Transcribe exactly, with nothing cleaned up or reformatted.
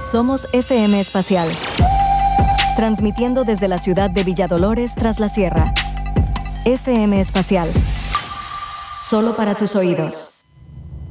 Somos F M Espacial, transmitiendo desde la ciudad de Villadolores tras la sierra. F M Espacial, solo para tus oídos.